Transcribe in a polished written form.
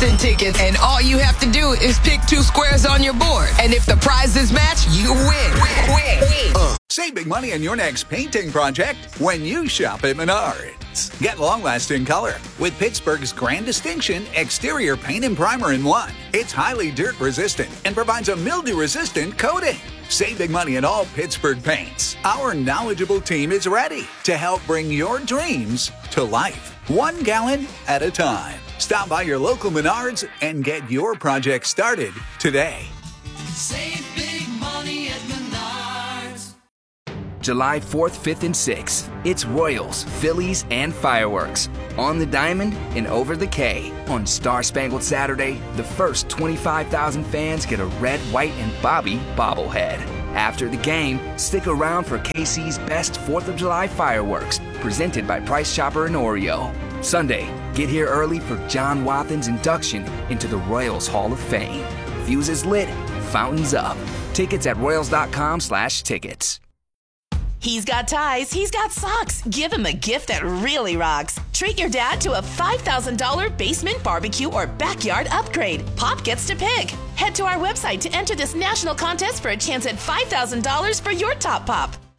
instant tickets, and all you have to do is pick 2 squares on your board. And if the prizes match, you win. Save big money on your next painting project when you shop at Menards. Get long-lasting color with Pittsburgh's Grand Distinction Exterior Paint and Primer in 1. It's highly dirt-resistant and provides a mildew-resistant coating. Save big money on all Pittsburgh paints. Our knowledgeable team is ready to help bring your dreams to life, 1 gallon at a time. Stop by your local Menards and get your project started today. Save big money at Menards. July 4th, 5th, and 6th. It's Royals, Phillies, and fireworks. On the Diamond and over the K. On Star Spangled Saturday, the first 25,000 fans get a red, white, and Bobby bobblehead. After the game, stick around for KC's best 4th of July fireworks, presented by Price Chopper and Oreo. Sunday, get here early for John Wathan's induction into the Royals Hall of Fame. Fuses lit, fountains up. Tickets at royals.com/tickets. He's got ties, he's got socks. Give him a gift that really rocks. Treat your dad to a $5,000 basement barbecue or backyard upgrade. Pop gets to pick. Head to our website to enter this national contest for a chance at $5,000 for your top pop.